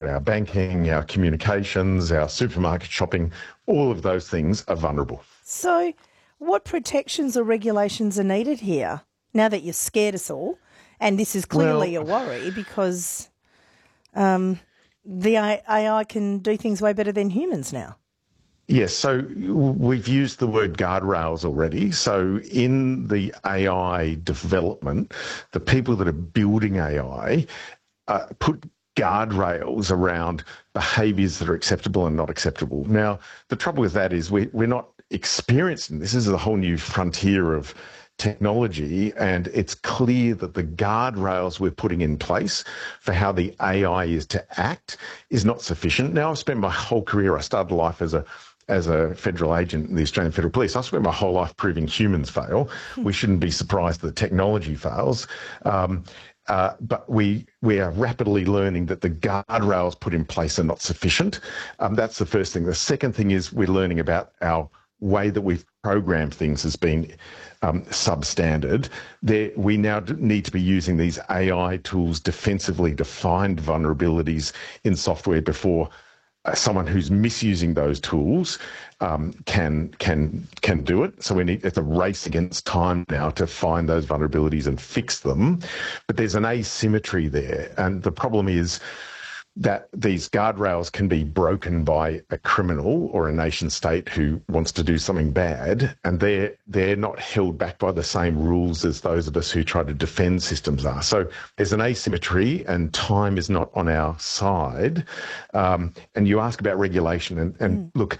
our banking, our communications, our supermarket shopping, all of those things are vulnerable. So what protections or regulations are needed here now that you've scared us all? And this is clearly a worry because the AI can do things way better than humans now. Yes, so we've used the word guardrails already. So in the AI development, the people that are building AI put guardrails around behaviours that are acceptable and not acceptable. Now, the trouble with that is we're not experienced in this. This is a whole new frontier of technology, and it's clear that the guardrails we're putting in place for how the AI is to act is not sufficient. Now, I've spent my whole career, I started life as a federal agent in the Australian Federal Police. I spent my whole life proving humans fail. We shouldn't be surprised that technology fails. But we are rapidly learning that the guardrails put in place are not sufficient. That's the first thing. The second thing is we're learning about our way that we've programmed things has been substandard. We now need to be using these AI tools defensively to find vulnerabilities in software before someone who's misusing those tools can do it. So it's a race against time now to find those vulnerabilities and fix them. But there's an asymmetry there, and the problem is that these guardrails can be broken by a criminal or a nation state who wants to do something bad, and they're not held back by the same rules as those of us who try to defend systems are. So there's an asymmetry, and time is not on our side. And you ask about regulation, and look,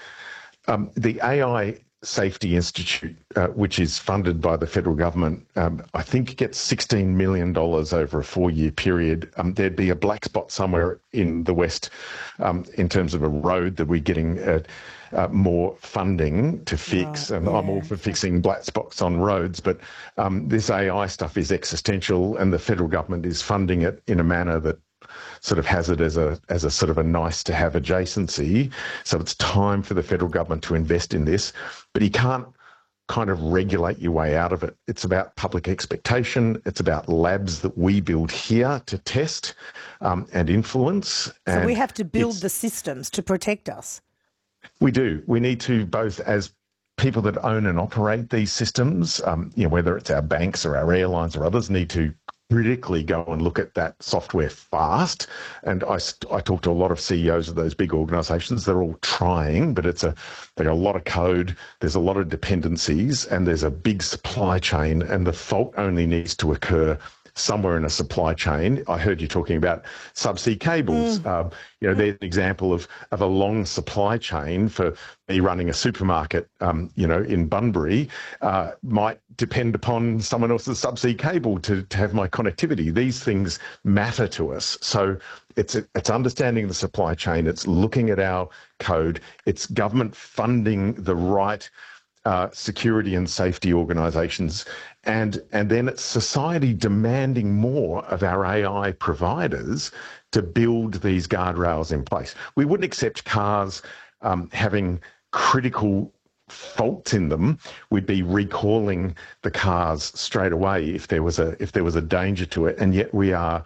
the AI Safety Institute, which is funded by the federal government, I think gets $16 million over a 4-year period. There'd be a black spot somewhere in the West in terms of a road that we're getting more funding to fix. And I'm all for fixing black spots on roads, but this AI stuff is existential, and the federal government is funding it in a manner that sort of has it as a sort of a nice to have adjacency. So it's time for the federal government to invest in this, but you can't kind of regulate your way out of it. It's about public expectation. It's about labs that we build here to test and influence. So we have to build the systems to protect us. We do. We need to, both as people that own and operate these systems, whether it's our banks or our airlines or others, need to critically go and look at that software fast. And I talk to a lot of CEOs of those big organisations. They're all trying, but they've got a lot of code, there's a lot of dependencies, and there's a big supply chain, and the fault only needs to occur somewhere in a supply chain. I heard you talking about subsea cables. They're an example of a long supply chain. For me running a supermarket, in Bunbury, might depend upon someone else's subsea cable to have my connectivity. These things matter to us. So it's understanding the supply chain. It's looking at our code. It's government funding the right security and safety organisations, and then it's society demanding more of our AI providers to build these guardrails in place. We wouldn't accept cars having critical faults in them. We'd be recalling the cars straight away if there was a danger to it, and yet we are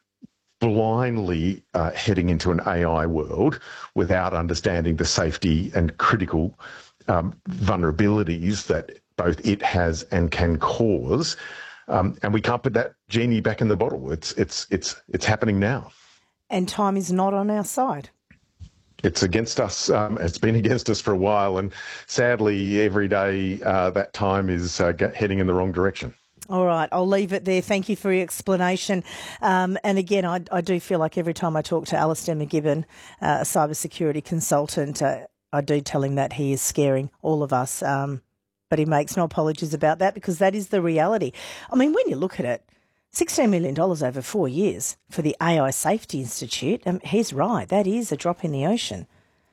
blindly heading into an AI world without understanding the safety and critical vulnerabilities that both it has and can cause, and we can't put that genie back in the bottle. It's happening now, and time is not on our side. It's against us. It's been against us for a while, and sadly, every day that time is heading in the wrong direction. All right, I'll leave it there. Thank you for your explanation. And again, I do feel like every time I talk to Alastair McGibbon, a cybersecurity consultant, I do tell him that he is scaring all of us, but he makes no apologies about that because that is the reality. I mean, when you look at it, $16 million over 4 years for the AI Safety Institute, he's right, that is a drop in the ocean.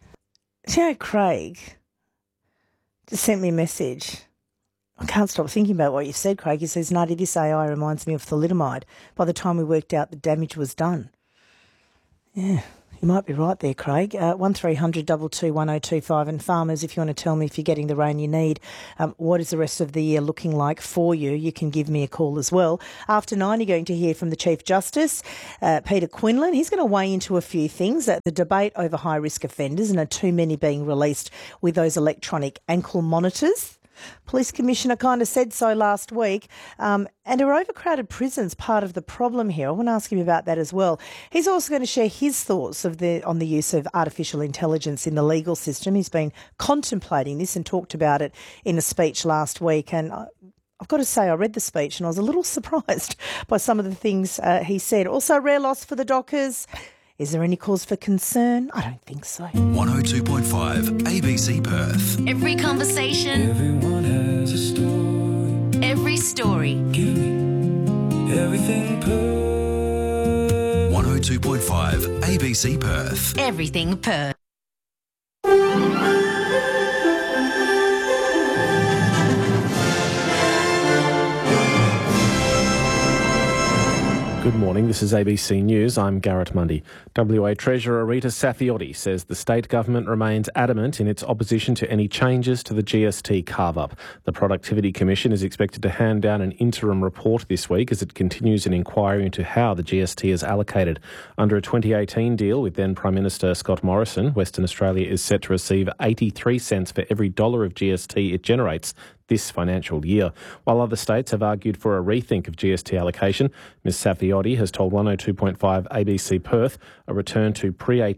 Craig just sent me a message. I can't stop thinking about what you've said, Craig. He says, Nadia, this AI reminds me of thalidomide. By the time we worked out the damage was done. Yeah, You might be right there, Craig. 1300 22 1025. And farmers, if you want to tell me if you're getting the rain you need, what is the rest of the year looking like for you? You can give me a call as well. After 9, you're going to hear from the Chief Justice, Peter Quinlan. He's going to weigh into a few things. The debate over high-risk offenders and are too many being released with those electronic ankle monitors. Police Commissioner kind of said so last week. And are overcrowded prisons part of the problem here? I want to ask him about that as well. He's also going to share his thoughts on the use of artificial intelligence in the legal system. He's been contemplating this and talked about it in a speech last week. And I've got to say, I read the speech and I was a little surprised by some of the things he said. Also, rare loss for the Dockers. Is there any cause for concern? I don't think so. 102.5 ABC Perth. Every conversation. Everyone has a story. Every story. Give me everything Perth. 102.5 ABC Perth. Everything Perth. Good morning, this is ABC News. I'm Garrett Mundy. WA Treasurer Rita Saffioti says the state government remains adamant in its opposition to any changes to the GST carve-up. The Productivity Commission is expected to hand down an interim report this week as it continues an inquiry into how the GST is allocated. Under a 2018 deal with then Prime Minister Scott Morrison, Western Australia is set to receive 83 cents for every dollar of GST it generates this financial year. While other states have argued for a rethink of GST allocation, Ms Saffioti has told 102.5 ABC Perth a return to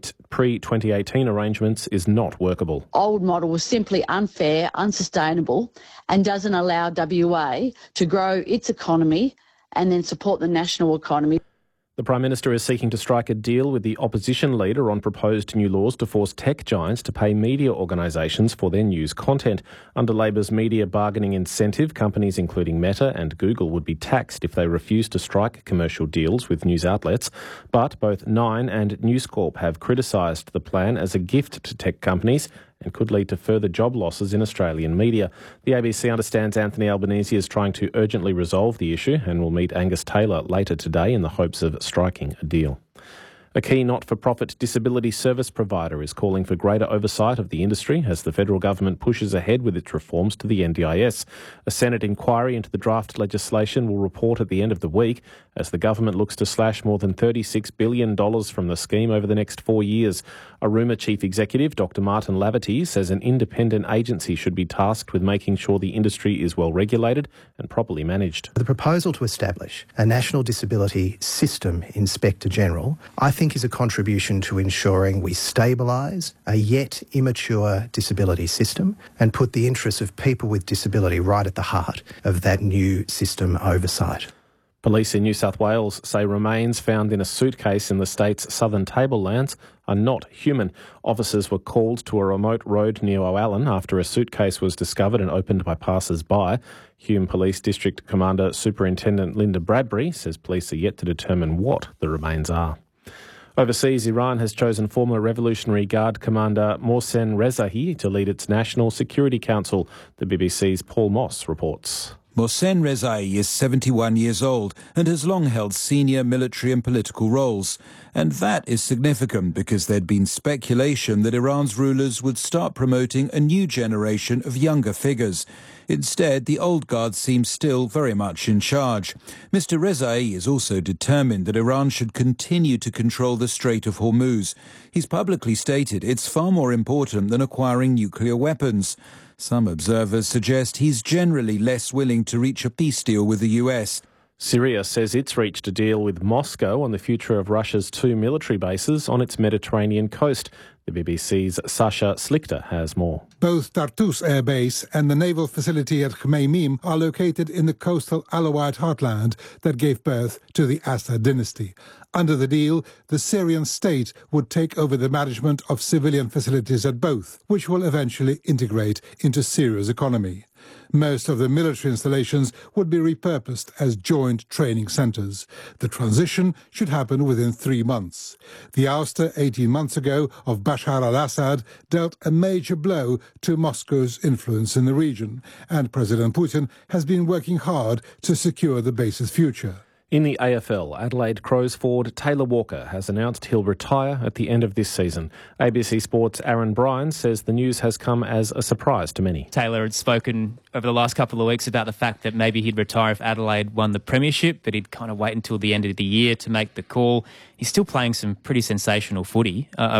pre-2018 arrangements is not workable. Old model was simply unfair, unsustainable, and doesn't allow WA to grow its economy and then support the national economy. The Prime Minister is seeking to strike a deal with the opposition leader on proposed new laws to force tech giants to pay media organisations for their news content. Under Labor's media bargaining incentive, companies including Meta and Google would be taxed if they refuse to strike commercial deals with news outlets. But both Nine and News Corp have criticised the plan as a gift to tech companies and could lead to further job losses in Australian media. The ABC understands Anthony Albanese is trying to urgently resolve the issue and will meet Angus Taylor later today in the hopes of striking a deal. A key not-for-profit disability service provider is calling for greater oversight of the industry as the federal government pushes ahead with its reforms to the NDIS. A Senate inquiry into the draft legislation will report at the end of the week as the government looks to slash more than $36 billion from the scheme over the next 4 years. Aruma Chief Executive Dr Martin Laverty says an independent agency should be tasked with making sure the industry is well regulated and properly managed. The proposal to establish a National Disability System Inspector General, I think, is a contribution to ensuring we stabilise a yet immature disability system and put the interests of people with disability right at the heart of that new system oversight. Police in New South Wales say remains found in a suitcase in the state's southern tablelands are not human. Officers were called to a remote road near O'Allen after a suitcase was discovered and opened by passers-by. Hume Police District Commander Superintendent Linda Bradbury says police are yet to determine what the remains are. Overseas, Iran has chosen former Revolutionary Guard Commander Mohsen Rezaei to lead its National Security Council. The BBC's Paul Moss reports. Mohsen Rezaei is 71 years old and has long held senior military and political roles. And that is significant because there'd been speculation that Iran's rulers would start promoting a new generation of younger figures. Instead, the old guard seems still very much in charge. Mr. Rezaei is also determined that Iran should continue to control the Strait of Hormuz. He's publicly stated it's far more important than acquiring nuclear weapons. Some observers suggest he's generally less willing to reach a peace deal with the US. Syria says it's reached a deal with Moscow on the future of Russia's 2 military bases on its Mediterranean coast. The BBC's Sasha Slichter has more. Both Tartus Air Base and the naval facility at Khmeimim are located in the coastal Alawite heartland that gave birth to the Assad dynasty. Under the deal, the Syrian state would take over the management of civilian facilities at both, which will eventually integrate into Syria's economy. Most of the military installations would be repurposed as joint training centres. The transition should happen within 3 months. The ouster 18 months ago of Bashar al-Assad dealt a major blow to Moscow's influence in the region, and President Putin has been working hard to secure the base's future. In the AFL, Adelaide Crows forward Taylor Walker has announced he'll retire at the end of this season. ABC Sport's Aaron Bryan says the news has come as a surprise to many. Taylor had spoken over the last couple of weeks about the fact that maybe he'd retire if Adelaide won the premiership, but he'd kind of wait until the end of the year to make the call. He's still playing some pretty sensational footy.